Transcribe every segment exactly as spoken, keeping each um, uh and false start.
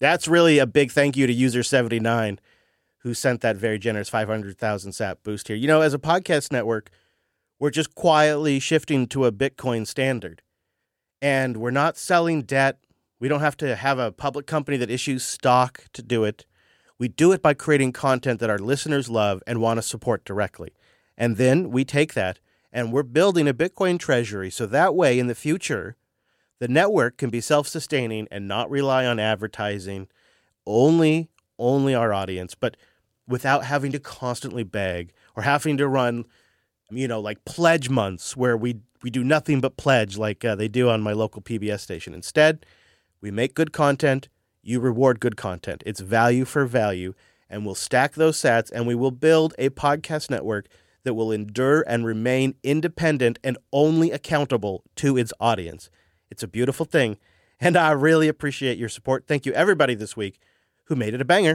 That's really a big thank you to user seventy-nine who sent that very generous five hundred thousand sat boost here. You know, as a podcast network, we're just quietly shifting to a Bitcoin standard. And we're not selling debt. We don't have to have a public company that issues stock to do it. We do it by creating content that our listeners love and want to support directly. And then we take that and we're building a Bitcoin treasury. So that way in the future, the network can be self-sustaining and not rely on advertising, only, only our audience, but without having to constantly beg or having to run, you know, like pledge months where we, we do nothing but pledge like uh, they do on my local P B S station. Instead, we make good content. You reward good content. It's value for value, and we'll stack those sats, and we will build a podcast network that will endure and remain independent and only accountable to its audience. It's a beautiful thing, and I really appreciate your support. Thank you, everybody, this week who made it a banger.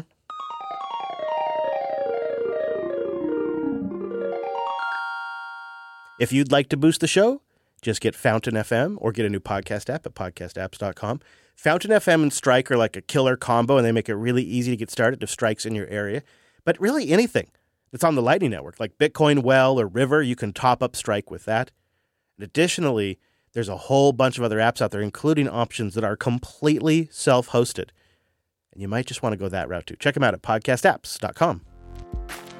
If you'd like to boost the show, just get Fountain F M or get a new podcast app at podcast apps dot com. Fountain F M and Strike are like a killer combo, and they make it really easy to get started if Strike's in your area. But really anything that's on the Lightning Network, like Bitcoin Well or River, you can top up Strike with that. And additionally, there's a whole bunch of other apps out there, including options that are completely self-hosted. And you might just want to go that route too. Check them out at podcast apps dot com.